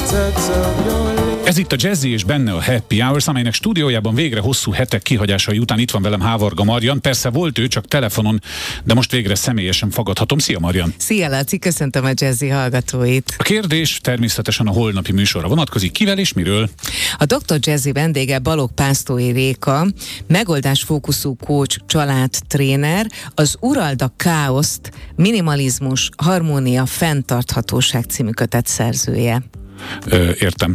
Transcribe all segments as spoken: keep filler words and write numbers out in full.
Ez itt a Jazzy és benne a Happy Hours, amelynek stúdiójában végre hosszú hetek kihagyásai után itt van velem Hávarga Marian. Persze volt ő, csak telefonon, de most végre személyesen fogadhatom. Szia, Marian! Szia, Laci, köszöntöm a Jazzy hallgatóit! A kérdés természetesen a holnapi műsorra vonatkozik. Kivel és miről? A doktor Jazzy vendége Balogh Pásztói Réka, megoldásfókuszú coach, családtréner, az Urald a káoszt, minimalizmus, harmónia, fenntarthatóság című kötet szerzője. Ö, értem.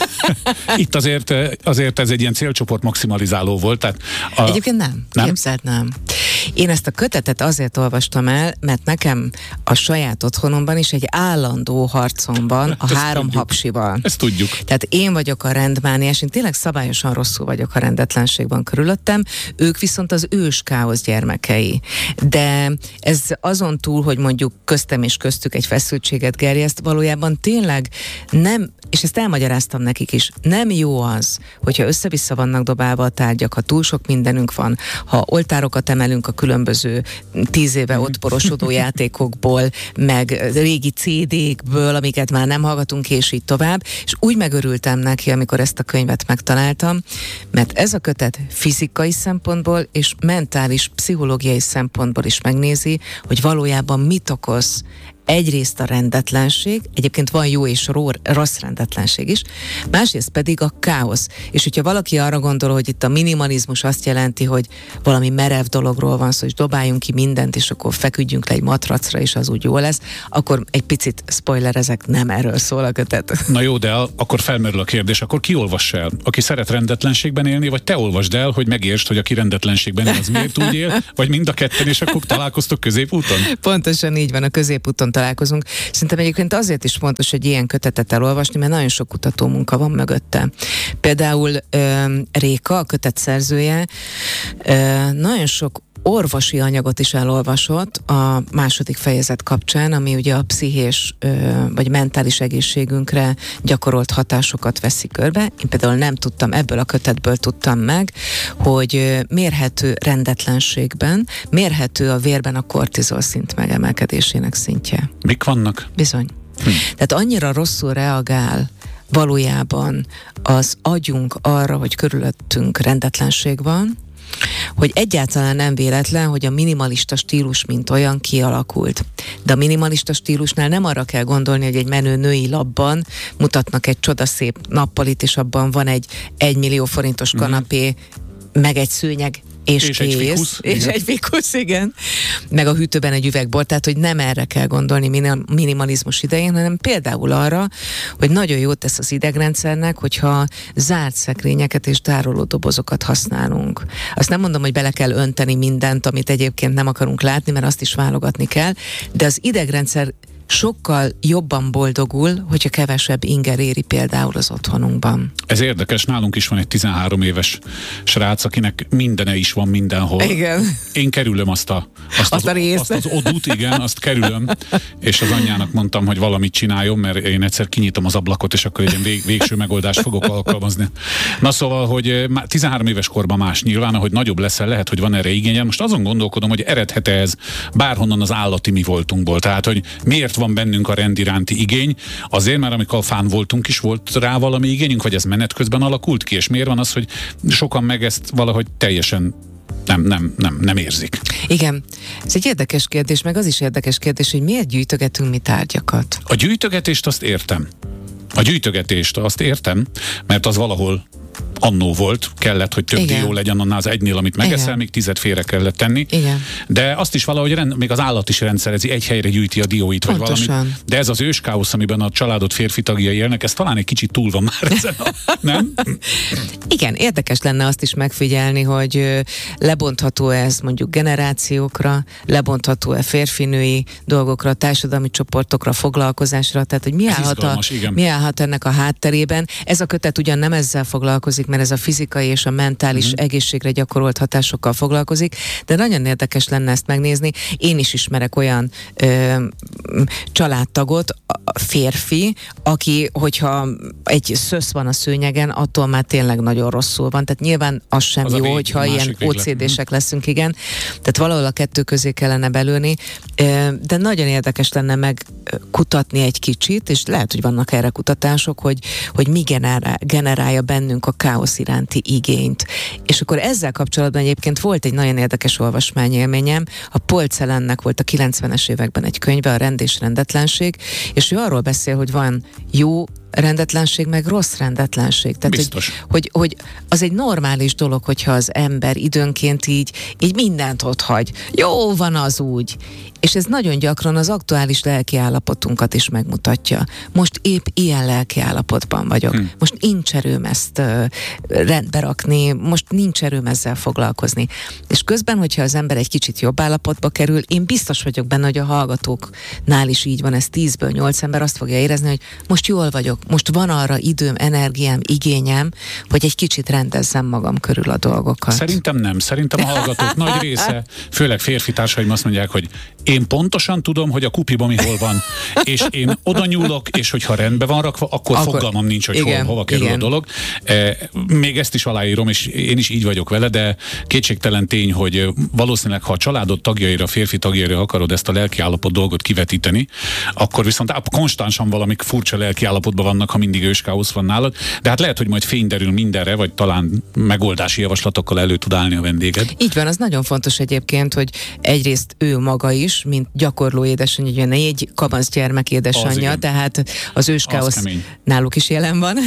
Itt azért, azért ez egy ilyen célcsoport maximalizáló volt. Tehát a... Egyébként nem. nem. Képzeld, nem. Én ezt a kötetet azért olvastam el, mert nekem a saját otthonomban is egy állandó harcom van a ezt három tudjuk. hapsival. Ezt tudjuk. Tehát én vagyok a rendmániás, én tényleg szabályosan rosszul vagyok, a rendetlenségben körülöttem, ők viszont az ős káosz gyermekei. De ez azon túl, hogy mondjuk köztem és köztük egy feszültséget gerjeszt, valójában tényleg nem, és ezt elmagyaráztam nekik is, nem jó az, hogyha össze-vissza vannak dobálva a tárgyak, ha túl sok mindenünk van, ha oltárokat emelünk a különböző tíz éve ott porosodó játékokból, meg régi cé dékből, amiket már nem hallgatunk, és így tovább, és úgy megörültem neki, amikor ezt a könyvet megtaláltam, mert ez a kötet fizikai szempontból és mentális, pszichológiai szempontból is megnézi, hogy valójában mit okoz egyrészt a rendetlenség, egyébként van jó és rossz rendetlenség is, másrészt pedig a káosz. És hogyha valaki arra gondol, hogy itt a minimalizmus azt jelenti, hogy valami merev dologról van szó, és dobáljunk ki mindent, és akkor feküdjünk le egy matracra, és az úgy jó lesz, akkor egy picit spoilerezek, nem erről szól a kötet. Na jó, de akkor felmerül a kérdés, akkor ki olvassa el? Aki szeret rendetlenségben élni, vagy te olvasd el, hogy megértsd, hogy aki rendetlenségben él, az miért úgy él, vagy mind a ketten, és akkor találkoztok középúton? Pontosan így van, a középúton találkozunk. Szerintem egyébként azért is fontos, hogy ilyen kötetet elolvasni, mert nagyon sok kutató munka van mögötte. Például ö, Réka, a kötet szerzője, ö, nagyon sok orvosi anyagot is elolvasott a második fejezet kapcsán, ami ugye a pszichés ö, vagy mentális egészségünkre gyakorolt hatásokat veszi körbe. Én például nem tudtam, ebből a kötetből tudtam meg, hogy ö, mérhető rendetlenségben, mérhető a vérben a kortizol szint megemelkedésének szintje. Mik vannak? Bizony. Hm. Tehát annyira rosszul reagál valójában az agyunk arra, hogy körülöttünk rendetlenség van, hogy egyáltalán nem véletlen, hogy a minimalista stílus mint olyan kialakult. De a minimalista stílusnál nem arra kell gondolni, hogy egy menő női labban mutatnak egy csodaszép nappalit, és abban van egy egymillió forintos kanapé, mm. meg egy szőnyeg, és, és kész, egy fikusz. És igen. egy fikusz, igen. Meg a hűtőben egy üvegbor, tehát hogy nem erre kell gondolni minimalizmus idején, hanem például arra, hogy nagyon jót tesz az idegrendszernek, hogyha zárt szekrényeket és tároló dobozokat használunk. Azt nem mondom, hogy bele kell önteni mindent, amit egyébként nem akarunk látni, mert azt is válogatni kell, de az idegrendszer sokkal jobban boldogul, hogyha kevesebb inger éri például az otthonunkban. Ez érdekes, nálunk is van egy tizenhárom éves srác, akinek mindene is van mindenhol. Igen. Én kerülöm azt a, azt azt az, a részt. Azt az odút, igen, azt kerülöm, és az anyjának mondtam, hogy valamit csináljon, mert én egyszer kinyitom az ablakot, és akkor egy vég, végső megoldást fogok alkalmazni. Na szóval, hogy tizenhárom éves korban más nyilván, ahogy nagyobb leszel, lehet, hogy van erre igényel. Most azon gondolkodom, hogy eredhet-e ez bárhonnan az állati mi voltunkból. Tehát, hogy miért van bennünk a rend iránti igény, azért, mert amikor fán voltunk is, volt rá valami igényünk, vagy ez menet közben alakult ki, és miért van az, hogy sokan meg ezt valahogy teljesen nem, nem, nem, nem érzik. Igen. Ez egy érdekes kérdés, meg az is érdekes kérdés, hogy miért gyűjtögetünk mi tárgyakat? A gyűjtögetést azt értem. A gyűjtögetést azt értem, mert az valahol annó volt, kellett, hogy több Igen. dió legyen annál az egynél, amit megeszel, Igen. még tized félre kellett tenni. Igen. De azt is valahogy rend, még az állat is rendszerezi, egy helyre gyűjti a dióit, vagy Pontosan. valamit. De ez az őskáosz, amiben a családot férfi tagjai élnek, ez talán egy kicsit túl van már ezen a, nem? Igen, érdekes lenne azt is megfigyelni, hogy lebontható ez mondjuk generációkra, lebontható-e férfinői dolgokra, társadalmi csoportokra, foglalkozásra, tehát hogy mi, állhat, a, mi állhat ennek a hátterében. Ez a kötet ugyan nem ezzel foglalkozik, mert ez a fizikai és a mentális mm-hmm. egészségre gyakorolt hatásokkal foglalkozik, de nagyon érdekes lenne ezt megnézni. Én is ismerek olyan ö, családtagot, férfi, aki, hogyha egy szösz van a szőnyegen, attól már tényleg nagyon rosszul van. Tehát nyilván az sem az jó, vég, hogyha ilyen ó cé dések leszünk, igen. Tehát valahol a kettő közé kellene belőni, de nagyon érdekes lenne megkutatni egy kicsit, és lehet, hogy vannak erre kutatások, hogy, hogy mi generál, generálja bennünk a káosz iránti igényt. És akkor ezzel kapcsolatban egyébként volt egy nagyon érdekes olvasmányélményem. A Paul Celannek volt a kilencvenes években egy könyve, a Rend és rendetlenség, és ő arról beszél, hogy van jó rendetlenség, meg rossz rendetlenség. Tehát, biztos. Hogy, hogy, hogy az egy normális dolog, hogyha az ember időnként így, így mindent ott hagy. Jó van az úgy. És ez nagyon gyakran az aktuális lelki állapotunkat is megmutatja. Most épp ilyen lelki állapotban vagyok. Hmm. Most nincs erőm ezt uh, rendbe rakni, most nincs erőm ezzel foglalkozni. És közben, hogyha az ember egy kicsit jobb állapotba kerül, én biztos vagyok benne, hogy a hallgatóknál is így van, ez tízből nyolc ember azt fogja érezni, hogy most jól vagyok, most van arra időm, energiám, igényem, hogy egy kicsit rendezzem magam körül a dolgokat. Szerintem nem. Szerintem a hallgatók nagy része, főleg férfi társaim azt mondják, hogy én pontosan tudom, hogy a kupiban mi hol van, és én oda nyúlok, és hogyha rendbe van rakva, akkor, akkor fogalmam nincs, hogy igen, hol, hova kerül igen. a dolog. E, még ezt is aláírom, és én is így vagyok vele, de kétségtelen tény, hogy valószínűleg, ha a családod tagjaira, a férfi tagjaira akarod ezt a lelkiállapot dolgot kivetíteni, akkor viszont á, konstánsan valami furcsa lelkiállapotban vannak, ha mindig őskáosz van nálad, de hát lehet, hogy majd fény derül mindenre, vagy talán megoldási javaslatokkal elő tud állni a vendéged. Így van, az nagyon fontos egyébként, hogy egyrészt ő maga is, mint gyakorló édesanyja, ugye négy kamasz gyermek édesanyja, az tehát az őskáosz náluk is jelen van.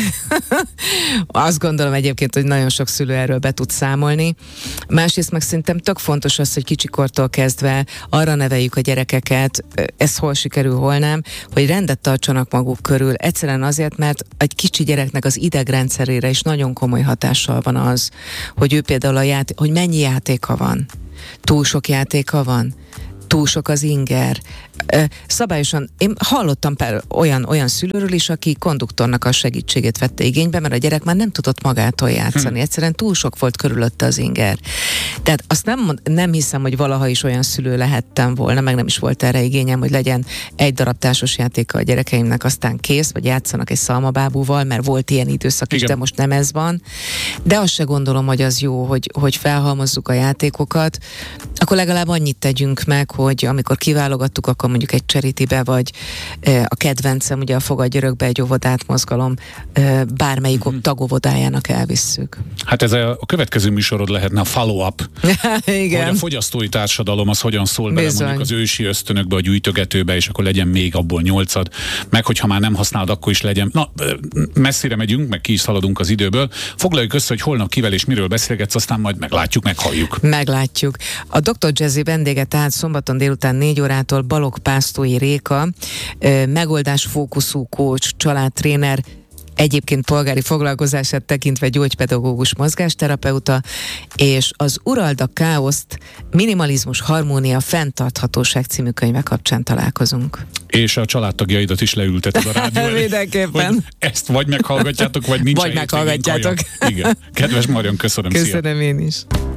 Azt gondolom egyébként, hogy nagyon sok szülő erről be tud számolni. Másrészt meg szerintem tök fontos az, hogy kicsikortól kezdve arra neveljük a gyerekeket, ez hol sikerül, hol nem, hogy rendet tartsanak maguk körül. Egyszerűen azért, mert egy kicsi gyereknek az idegrendszerére is nagyon komoly hatással van az, hogy ő például a játék, hogy mennyi játéka van. Túl sok játéka van. Túl sok az inger. Szabályosan, én hallottam pár olyan, olyan szülőről is, aki konduktornak a segítségét vette igénybe, mert a gyerek már nem tudott magától játszani. Hmm. Egyszerűen túl sok volt körülötte az inger. Tehát azt nem, nem hiszem, hogy valaha is olyan szülő lehettem volna, meg nem is volt erre igényem, hogy legyen egy darab társas játéka a gyerekeimnek, aztán kész, vagy játszanak egy szalmabábúval, mert volt ilyen időszak is, igen. de most nem ez van. De azt se gondolom, hogy az jó, hogy, hogy felhalmozzuk a játékokat, akkor legalább annyit tegyünk meg, hogy amikor kiválogattuk, akkor mondjuk egy Charity-be, vagy e, a kedvencem, ugye a Fogadj Örökbe egy óvodát mozgalom, e, bármelyik mm-hmm. tagovodájának elvisszük. Hát ez a, a következő műsorod lehetne a follow-up. Igen. Hogy a fogyasztói társadalom az hogyan szól bele mondjuk az ősi ösztönökbe, a gyűjtögetőbe, és akkor legyen még abból nyolcad. Meg hogyha már nem használod, akkor is legyen. Na, messzire megyünk, meg ki is szaladunk az időből. Foglaljuk össze, hogy holnap kivel és miről beszélgetsz, aztán majd meglátjuk, meghalljuk. Meglátjuk. A doktor Jazzy vendége tehát szombaton délután négy órától Balogh Pásztói Réka, megoldásfókuszú coach, családtréner, egyébként polgári foglalkozását tekintve gyógypedagógus, mozgásterapeuta, és az Urald a káoszt, minimalizmus, harmónia, fenntarthatóság című könyve kapcsán találkozunk. És a családtagjaidat is leülteted a rádió elé. Mindenképpen. Ezt vagy meghallgatjátok, vagy nincs. Vagy meghallgatjátok. Igen. Kedves Marion, köszönöm. Köszönöm szia. én is.